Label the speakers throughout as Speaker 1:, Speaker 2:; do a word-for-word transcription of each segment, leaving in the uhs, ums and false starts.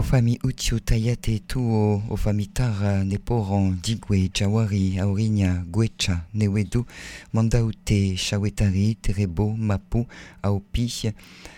Speaker 1: familles Utio, Tayate, Tuo, aux familles Tara, Neporan, Digwe, Jawari, Aurinia, Guecha, Newedu, Mandaute, Shawetari, Terebo, Mapu, Aopi,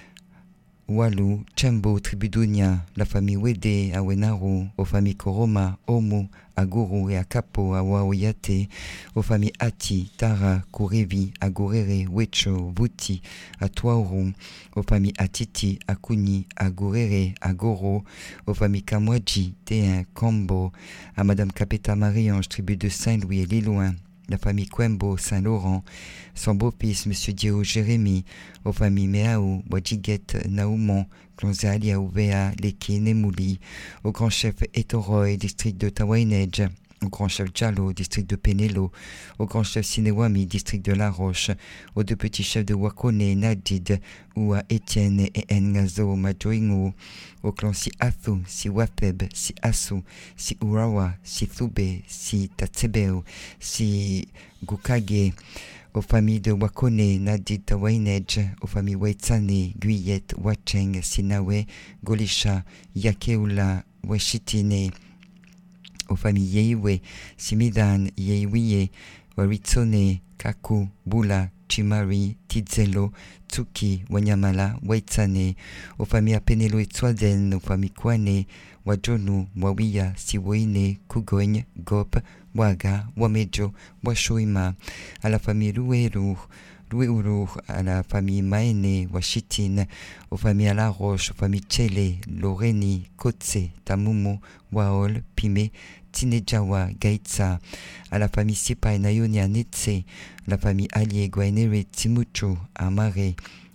Speaker 1: Walu, Chembo, Tribudunia, la famille Wede, Awenaru, aux familles Koroma, Omu, Aguru et Akapo, Awaoyate, aux familles Ati, Tara, Kurevi, Agurere, Wecho, Vuti, Atuauru, aux familles Atiti, Akuni, Agurere, Agoro, aux familles Kamwaji, Téin, Kombo, à Madame Capeta Marie-Ange, tribu de Saint-Louis et Lilouin, la famille Kwembo, Saint-Laurent, son beau-fils, Monsieur Dieu Jérémy, aux familles Meaou, Wadjiguet, Naoumon, Clonzali, Aouvea, Leki, Nemouli, au grand chef Etoroy, district de Tawainej, au grand chef Djalo, district de Penelo, au grand chef Sinewami, district de La Roche, aux deux petits chefs de Wakone, Nadid, ou à Étienne et Ngazo, Majoingu, au clan Si Athu, Si Wapeb, Si Asu, Si Urawa, Si Thube, Si Tatsebeo, Si Gukage, aux familles de Wakone, Nadid, Tawainej, aux familles Waitsane, Guyet, Wacheng, Sinawe, Golisha, Yakeula, Weshitine, aux familles Yeiwe, Simidan, Yeiwiye, Waritsone, Kaku, Bula, Chimari, Tizelo, Tsuki, Wanyamala, Waitsane, aux familles Apenelo et Tswaden, aux familles Kwane, Wajonu, Wawiya, Siwoine, Kugogne, Gop, Waga, Wamejo, Washoima, à la famille Loueru, Loueuru, à la famille Maene, Washitine, aux familles La Roche, aux familles Tchele, Loreni, Kotse, Tamumo, Waol, Pime, Tinejawa, Gaitsa, à la famille Sipa, Nayonia, Netse, la famille Allié, Guainere, Timucho, Amare,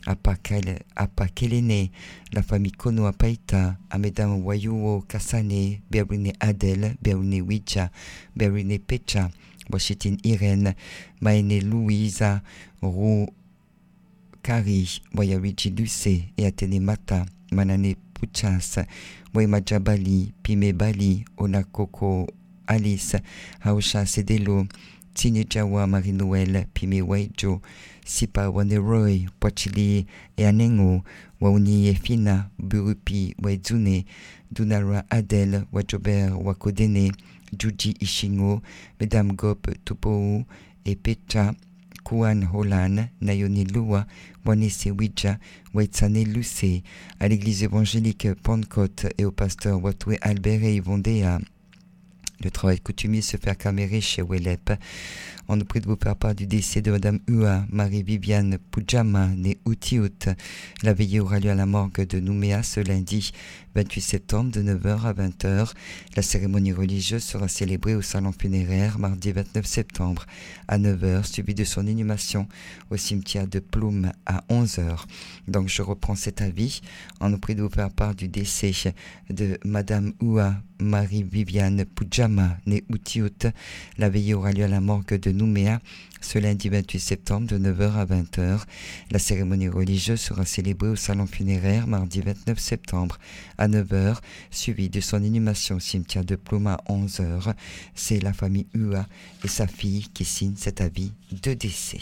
Speaker 1: Apakelene, la famille Kono Apaita, à Mesdames Wayuo, Kasane, Berune Adel, Berune Wija, Berune Pecha, Washington Irene, Maene Louisa, Ru Kari, Wayariji Luce et Atene Mata, Manane Puchas, Wema Jabali, Pime Bali, Onakoko Alice, Hausha Sedelo, Tine Jawa Marie Noël, Pime Waijo, Sipa Waneroy, Pochili et Anengo, Wauni et Fina, Burupi, Waizune, Dunara Adel, Wajober, Wakodene, Juji Ishingo, Mesdames Gop, Tupou et Pecha, Kuan Holan, Nayoni Lua, Wanese Wija, Waitsane Luce, à l'église évangélique Pentecôte et au pasteur Watwe Albert et Yvondea. Le travail coutumier se fait à Caméré chez Welep. On nous prie de vous faire part du décès de Madame Ua, Marie-Viviane Pujama, née Outiout. La veillée aura lieu à la morgue de Nouméa ce lundi vingt-huit septembre de neuf heures à vingt heures. La cérémonie religieuse sera célébrée au salon funéraire mardi vingt-neuf septembre à neuf heures, suivie de son inhumation au cimetière de Ploum à onze heures. Donc je reprends cet avis. On nous prie de vous faire part du décès de Madame Ua, Marie-Viviane Pujama, née Outiout. La veillée aura lieu à la morgue de Nouméa ce lundi vingt-huit septembre de neuf heures à vingt heures. La cérémonie religieuse sera célébrée au salon funéraire mardi vingt-neuf septembre à neuf heures, suivie de son inhumation au cimetière de Ploum à onze heures. C'est la famille Ua et sa fille qui signent cet avis de décès.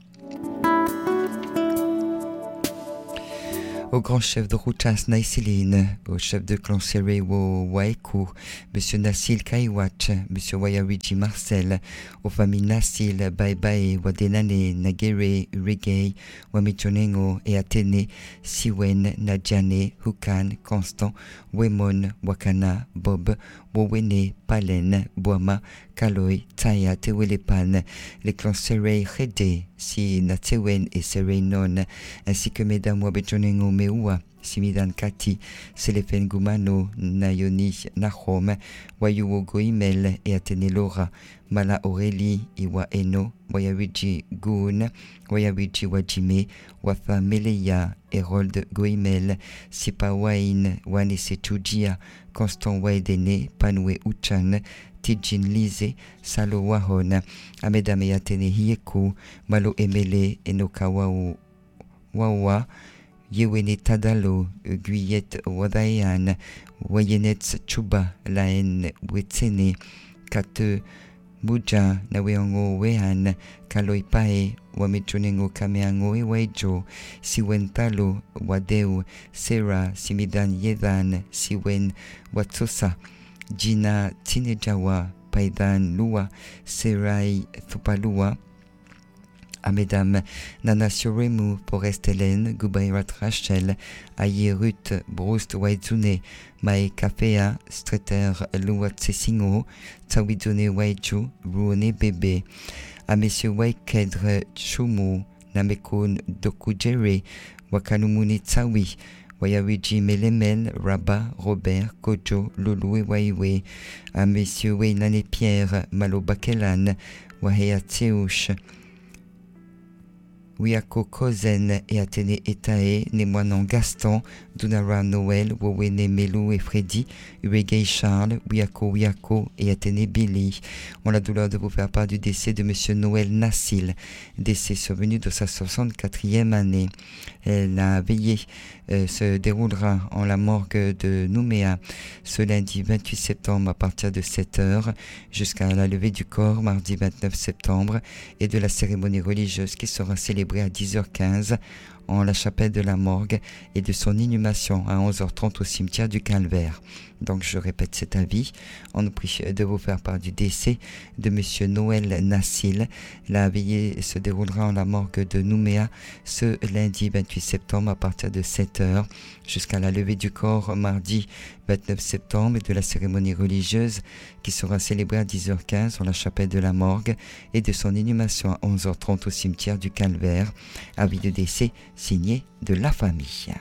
Speaker 1: Au grand chef de Ruchas Naiseline, au chef de clan Serewo Waiku, Monsieur Nassil Kaiwach, Monsieur Wayariji Marcel, aux familles Nassil, Baibae, Wadenane, Nagere, Urigei, Wamichonengo et Athénée, Siwen, Nadjane, Hukan, Constant, Wemon, Wakana, Bob, Wowene, Palen, Boama, Kaloi, Taya, Tewelepan, les clans Serei Rede, Si Natsewen et Serei Non, ainsi que Mesdames Wabejonengo Meua, Simidan Kati, Selefen Gumano, Nayoni Nahom, Wayuo Goimel et Athénée Laura, Mala Aurélie, Iwa Eno, Wayawiji Goun, Wayawiji Wajime, Wafa Meleya, Herold Goimel, Sipa Wain, Wanese Chujia, Constant Waedene, Panwe Uchan, Tijin Lise, Salo Wahon, Amedame et Athénée Hieku, Malo Emele, Enokawa Wawa, Yewene Tadalo, Guyet Wadayan, Wayenetz Chuba, Laen Wetsene, Kate Muja Naweongo Wehan Kaloipae Wamechonengo Kameango Ewejo Siwentalo Wadeu Sera Simidan Yedan Siwen Watsosa Gina Tinejawa Paidan Lua Serai Thupalua à Mesdames Nana Sioremu, Forest Hélène, Gubairat Rachel, Aye Ruth, Broust Waizune, Mae Kafea, Streter Luatsesingo, Tsawizune Waiju, Ruone Bébé, à Messieurs Waikedre Chumu, Namekun Dokujere, Wakanumuni Tsawi, Wayawiji Melemel, Rabat, Robert, Kojo, Lulu et Waiwe, à Messieurs Wainane Pierre, Malo Bakelan, Wahea Tseush, Wiako Kozen et Athénée Etae, Nemoinon Gaston, Dunara Noël, Wowene Melou et Freddy, Uegei Charles, Wiako Wiako et Athénée Billy. On a la douleur de vous faire part du décès de Monsieur Noël Nassil, décès survenu de sa soixante-quatrième année. La veillée euh, se déroulera en la morgue de Nouméa ce lundi vingt-huit septembre à partir de sept heures jusqu'à la levée du corps mardi vingt-neuf septembre et de la cérémonie religieuse qui sera célébrée à dix heures quinze en la chapelle de la morgue et de son inhumation à onze heures trente au cimetière du Calvaire. Donc je répète cet avis, on nous prie de vous faire part du décès de Monsieur Noël Nassil. La veillée se déroulera en la morgue de Nouméa ce lundi vingt-huit septembre à partir de sept heures jusqu'à la levée du corps mardi vingt-neuf septembre et de la cérémonie religieuse qui sera célébrée à dix heures quinze en la chapelle de la morgue et de son inhumation à onze heures trente au cimetière du Calvaire. Avis de décès signé de la famille.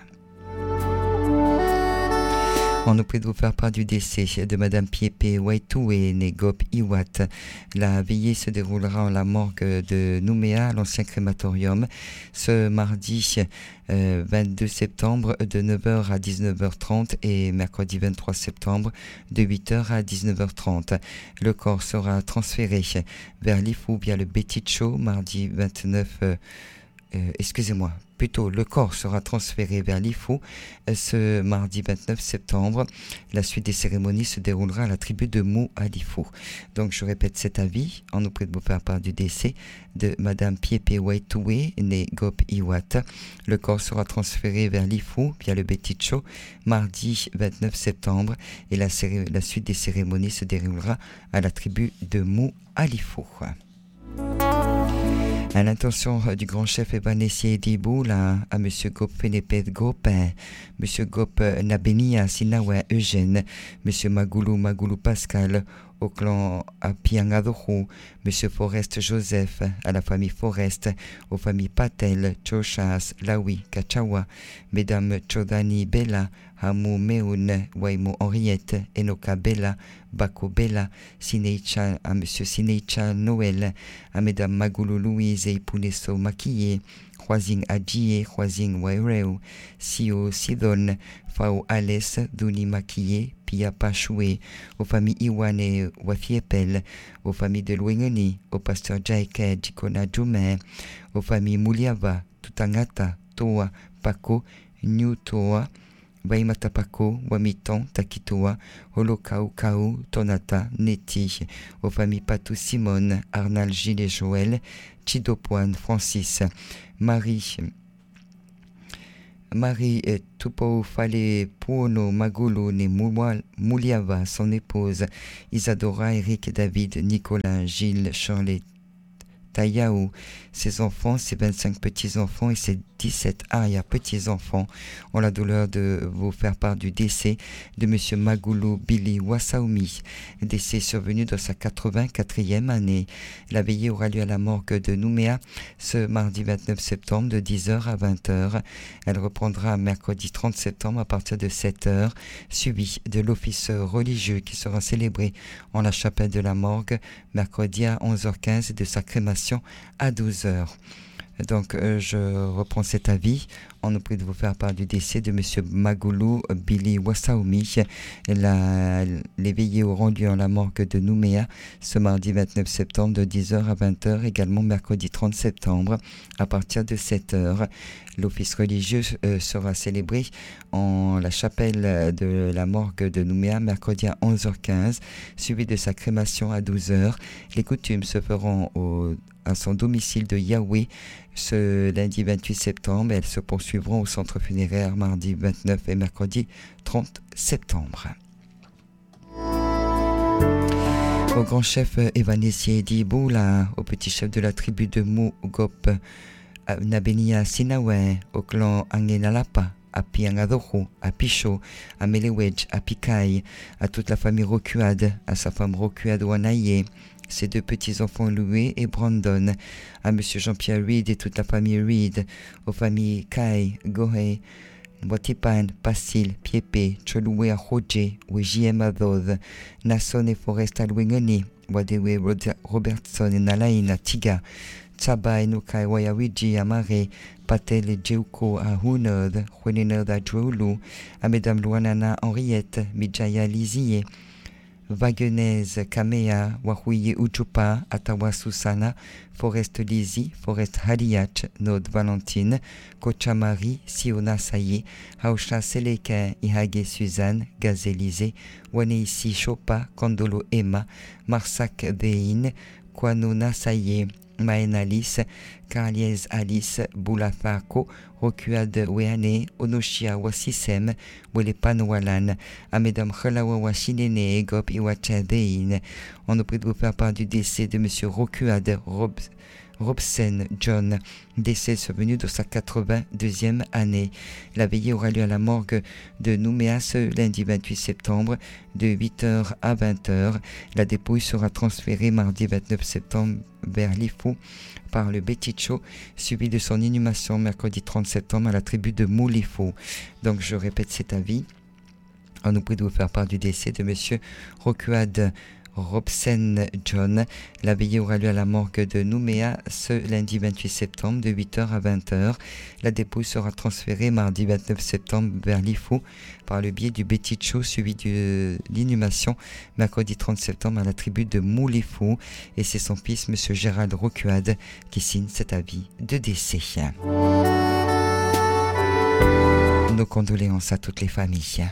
Speaker 1: On nous prie de vous faire part du décès de Madame Piepe Waitoué, née Gop Iwat. La veillée se déroulera en la morgue de Nouméa, à l'ancien crématorium, ce mardi euh, vingt-deux septembre de neuf heures à dix-neuf heures trente et mercredi vingt-trois septembre de huit heures à dix-neuf heures trente. Le corps sera transféré vers l'Ifou via le Beticho, mardi vingt-neuf euh, euh, excusez-moi. Plutôt, le corps sera transféré vers l'Ifou ce mardi vingt-neuf septembre. La suite des cérémonies se déroulera à la tribu de Mou à l'Ifou. Donc je répète cet avis, on nous prie de vous faire part du décès de Madame Piepe Waitoué, née Gop Iwat. Le corps sera transféré vers l'Ifou via le Beticho mardi vingt-neuf septembre et la, céré- la suite des cérémonies se déroulera à la tribu de Mou à l'Ifou. À l'intention du grand chef Ebanessier Dibou, là, à M. Gop Fenepet Gop, M. Gop Nabenia Sinawa Eugène, M. Magoulou Magoulou Pascal, au clan Apiangadohu, M. Forest Joseph, à la famille Forest, aux familles Patel, Chochas, Lawi, Kachawa, Mesdames Chodani Bella, Hamou Meoun, Waimo Henriette, Enoka Bella, Bako Bella, Sineicha, à M. Sineicha Noël, à Mesdames Magoulou Louise et Puneso Maquillé, Huazing Adjie, Huazing Waireu, Sio Sidon, Fao Alès, Douni Maquillé, Pia Pachoué, aux familles Iwan et Wafiepel, aux familles de Louengeni, au pasteur Jaike, Djikona Djoumer, aux familles Mouliava, Tutangata, Toa, Pako, New Toa, Waimatapako, Wamiton, Takitoa, Holokau-Kau, Tonata, Neti, aux familles Patou Simone, Arnal Gilles et Joël, Chidopoine, Francis, Marie, Marie Tupou Fale Puono Magolo né Mouliava, son épouse, Isadora, Eric, David, Nicolas, Gilles, Charles, Tayaou, ses enfants, ses vingt-cinq petits-enfants et ses dix-sept arrière-petits-enfants ont la douleur de vous faire part du décès de M. Magoulou Billy Wassaoumi, décès survenu dans sa quatre-vingt-quatrième année. La veillée aura lieu à la morgue de Nouméa ce mardi vingt-neuf septembre de dix heures à vingt heures. Elle reprendra mercredi trente septembre à partir de sept heures, suivi de l'office religieux qui sera célébré en la chapelle de la morgue mercredi à onze heures quinze et de sa crémation à douze heures. Donc euh, je reprends cet avis, On nous prie de vous faire part du décès de M. Magoulou Billy Wassaoumi. La, les veillées auront lieu en la morgue de Nouméa ce mardi vingt-neuf septembre de dix heures à vingt heures, également mercredi trente septembre à partir de sept heures. L'office religieux euh, sera célébré en la chapelle de la morgue de Nouméa mercredi à onze heures quinze, suivi de sa crémation à douze heures. Les coutumes se feront au à son domicile de Yahweh ce lundi vingt-huit septembre. Elles se poursuivront au centre funéraire mardi vingt-neuf et mercredi trente septembre. Au grand chef Evanessi Diboula, au petit chef de la tribu de Mougop, Nabenia Sinawe, au clan Angenalapa, à Piangadoho, à Picho, à Melewej, à Pikai, à toute la famille Rokuad, à sa femme Rokuad Wanaye, ses deux petits-enfants Louis et Brandon, à M. Jean-Pierre Reed et toute la famille Reed, aux familles Kai, Gohei, Watipan, Pasil, Piepe, Choluwe Ahoje, Wejiem Adod, Nason et Forest Alwingani, Wadewe Robertson et Nalaina Tiga, Tsaba et Nukai Wayawiji Amare, Patel et Jeuko à Hunod, Huenenod à Djoulu, à Mesdames Luanana Henriette, Mijaya Lizier, Wagenez, Kamea, Wahuye Uchupa, Atawa Susana, Forest Lizi, Forest Haliach, Nod Valentine, Kochamari, Siona Saye, Hausha Seleka, Ihage Suzanne, Gazelize, Waneisi Chopa, Kondolo Emma, Marsak Dein, Kwanona Saye, Maen Alice, Carliez Alice, Boulafako, Rokuad Weane, Onoshia Wasisem, Welepan Walan, à Mesdames Khalawa Washinene, Egop Iwachadein. On nous prie de vous faire part du décès de M. Rokuad Rob, Robson John, décès survenu de sa quatre-vingt-deuxième année. La veillée aura lieu à la morgue de Nouméa ce lundi vingt-huit septembre de huit heures à vingt heures. La dépouille sera transférée mardi vingt-neuf septembre vers Lifou par le Beticho, suivi de son inhumation mercredi trente septembre à la tribu de Moulifou. Donc je répète cet avis. On nous prie de vous faire part du décès de M. Rokuad Robson John. La veillée aura lieu à la morgue de Nouméa ce lundi vingt-huit septembre de huit heures à vingt heures. La dépouille sera transférée mardi vingt-neuf septembre vers Lifou par le biais du Beticho, suivi de l'inhumation mercredi trente septembre à la tribu de Moulifou. Et c'est son fils, M. Gérald Rokuad, qui signe cet avis de décès. Nos condoléances à toutes les familles.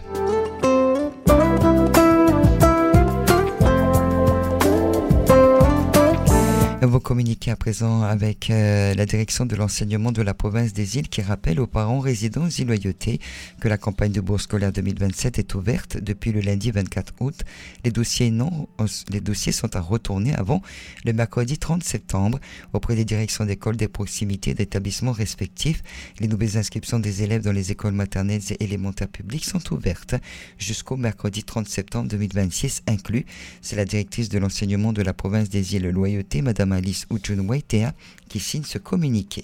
Speaker 1: Vous communiquez à présent avec euh, la direction de l'enseignement de la province des îles qui rappelle aux parents résidents îles Loyauté que la campagne de bourse scolaire deux mille vingt-sept est ouverte depuis le lundi vingt-quatre août. Les dossiers, non, les dossiers sont à retourner avant le mercredi trente septembre auprès des directions d'écoles des proximités et d'établissements respectifs. Les nouvelles inscriptions des élèves dans les écoles maternelles et élémentaires publiques sont ouvertes jusqu'au mercredi trente septembre deux mille vingt-six inclus. C'est la directrice de l'enseignement de la province des îles Loyauté, Madame Alice Ujun Waitea, qui signe ce communiqué.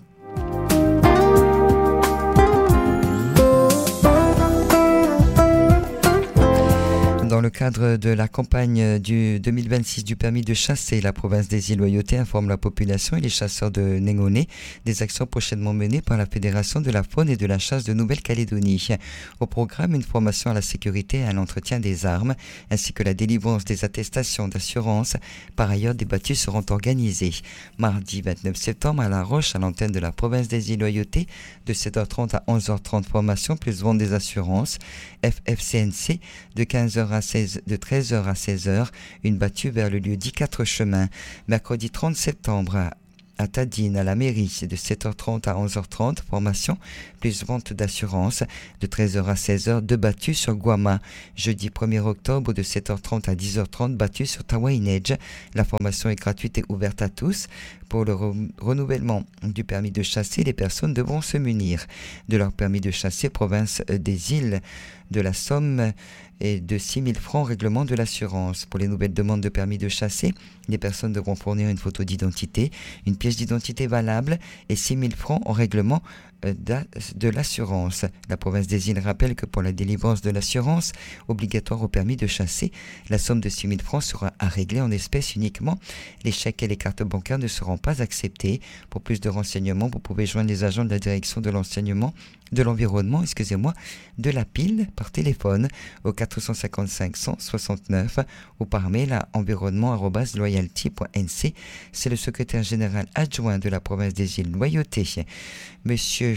Speaker 1: Dans le cadre de la campagne du deux mille vingt-six du permis de chasser, la province des îles Loyauté informe la population et les chasseurs de Nengoné des actions prochainement menées par la Fédération de la faune et de la chasse de Nouvelle-Calédonie. Au programme, une formation à la sécurité et à l'entretien des armes, ainsi que la délivrance des attestations d'assurance. Par ailleurs, des battues seront organisées. Mardi vingt-neuf septembre à La Roche, à l'antenne de la province des îles Loyauté, de sept heures trente à onze heures trente, formation plus vente des assurances. F F C N C, de quinze heures à seize, de treize heures à seize heures, une battue vers le lieu dit quatre chemins. Mercredi trente septembre à Tadine, à la mairie, de sept heures trente à onze heures trente, formation plus vente d'assurance. De treize heures à seize heures, deux battues sur Guama. Jeudi premier octobre, de sept heures trente à dix heures trente, battues sur Tawainej. La formation est gratuite et ouverte à tous. Pour le re- renouvellement du permis de chasser, les personnes devront se munir de leur permis de chasser province des îles de la Somme et de six mille francs règlement de l'assurance. Pour les nouvelles demandes de permis de chasser, les personnes devront fournir une photo d'identité, une pièce d'identité valable et six mille francs en règlement de l'assurance. La province des îles rappelle que pour la délivrance de l'assurance obligatoire au permis de chasser, la somme de six mille francs sera à régler en espèces uniquement. Les chèques et les cartes bancaires ne seront pas acceptés. Pour plus de renseignements, vous pouvez joindre les agents de la direction de l'enseignement de l'environnement, excusez-moi, de la pile par téléphone au quatre cent cinquante-cinq cent soixante-neuf ou par mail à environnement arobase loyalty point n c. C'est le secrétaire général adjoint de la province des îles Loyauté, Monsieur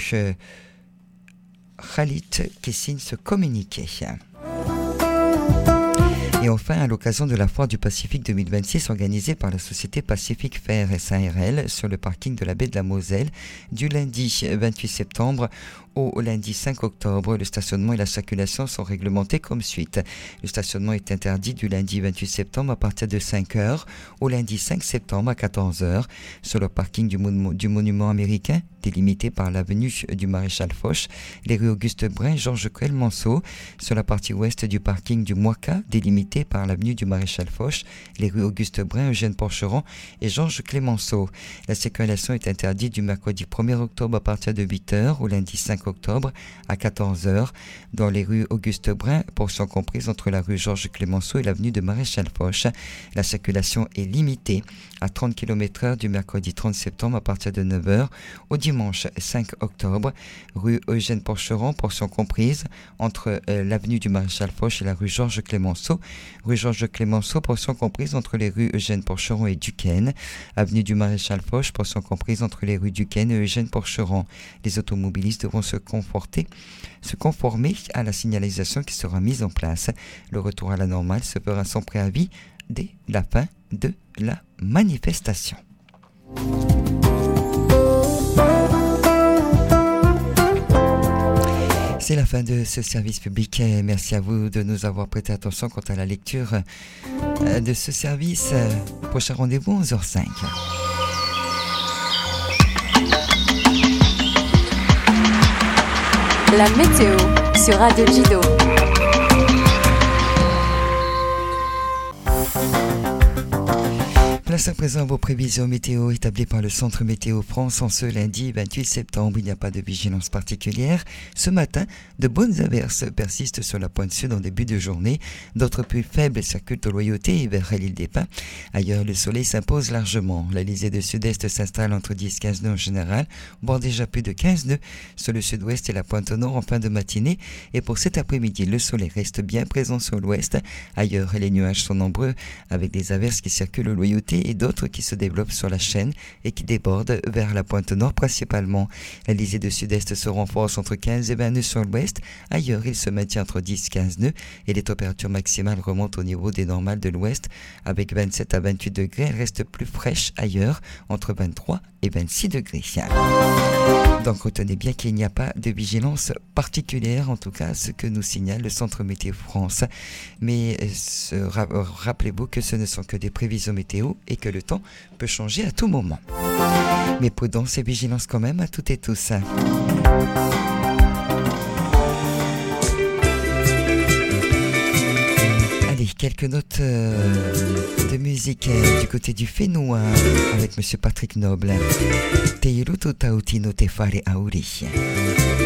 Speaker 1: Khalid, qui signe ce communiqué. Et enfin, à l'occasion de la Foire du Pacifique deux mille vingt-six organisée par la société Pacific Fair S A R L sur le parking de la baie de la Moselle, du lundi vingt-huit septembre au lundi cinq octobre, le stationnement et la circulation sont réglementés comme suite. Le stationnement est interdit du lundi vingt-huit septembre à partir de cinq heures au lundi cinq septembre à quatorze heures sur le parking du, mon- du monument américain, délimité par l'avenue du Maréchal Foch, les rues Auguste Brun, Georges Clemenceau, sur la partie ouest du parking du Moika, délimité par l'avenue du Maréchal Foch, les rues Auguste Brun, Eugène Porcheron et Georges Clemenceau. La circulation est interdite du mercredi premier octobre à partir de huit heures au lundi cinq octobre à quatorze heures dans les rues Auguste Brun, portion comprise entre la rue Georges Clemenceau et l'avenue de Maréchal Foch. La circulation est limitée à trente kilomètres heure du mercredi trente septembre à partir de neuf heures au dimanche cinq octobre, rue Eugène Porcheron, portion comprise entre euh, l'avenue du Maréchal Foch et la rue Georges Clemenceau. Rue Georges Clemenceau, portion comprise entre les rues Eugène Porcheron et Duquesne. Avenue du Maréchal Foch, portion comprise entre les rues Duquesne et Eugène Porcheron. Les automobilistes devront se conforter, se conformer à la signalisation qui sera mise en place. Le retour à la normale se fera sans préavis dès la fin de la manifestation. C'est la fin de ce service public. Merci à vous de nous avoir prêté attention quant à la lecture de ce service. Prochain rendez-vous onze heures cinq.
Speaker 2: La météo sur Radio Jido.
Speaker 1: Place à présent à vos prévisions météo établies par le Centre Météo France en ce lundi vingt-huit septembre. Il n'y a pas de vigilance particulière. Ce matin, de bonnes averses persistent sur la pointe sud en début de journée. D'autres plus faibles circulent aux Loyautés et vers l'île des Pins. Ailleurs, le soleil s'impose largement. L'alizé de sud-est s'installe entre dix et quinze nœuds en général, voire déjà plus de quinze nœuds sur le sud-ouest et la pointe nord en fin de matinée. Et pour cet après-midi, le soleil reste bien présent sur l'ouest. Ailleurs, les nuages sont nombreux avec des averses qui circulent aux Loyautés et d'autres qui se développent sur la chaîne et qui débordent vers la pointe nord principalement. L'alizé de sud-est se renforce entre quinze et vingt nœuds sur l'ouest. Ailleurs, il se maintient entre dix et quinze nœuds et les températures maximales remontent au niveau des normales de l'ouest avec vingt-sept à vingt-huit degrés. Elles restent plus fraîches ailleurs entre vingt-trois et vingt-six degrés. Donc retenez bien qu'il n'y a pas de vigilance particulière, en tout cas ce que nous signale le Centre Météo France. Mais ce, rappelez-vous que ce ne sont que des prévisions météo et que le temps peut changer à tout moment. Mais prudence et vigilance quand même à toutes et tous. Allez, quelques notes euh, de musique euh, du côté du Fénois avec Monsieur Patrick Noble. Te irutu tauti no te fare auri.